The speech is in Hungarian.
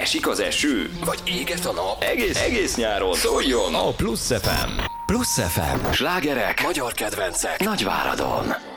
Esik az eső? Vagy éget a nap? Egész nyáron szóljon a Plusz FM. Plusz FM. Slágerek, magyar kedvencek Nagyváradon.